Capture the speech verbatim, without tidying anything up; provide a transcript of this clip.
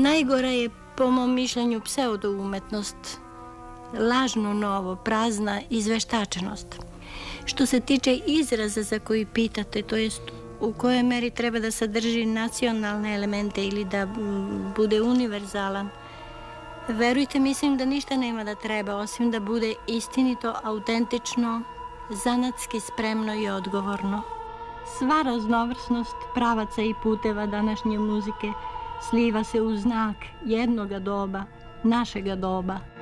Najgora je, po mom mišljenju, pseudoumetnost, lažno novo, prazna izveštačenost. Što se tiče izraza za koji pitate, to jest u kojoj meri treba da sadrži nacionalne elemente ili da bude univerzalan, verujte, mislim da ništa nema da treba, osim da bude istinito, autentično, zanatski spremno i odgovorno. Sva raznovrsnost pravaca i puteva današnje muzike sliva se u znak jednoga doba, našega doba.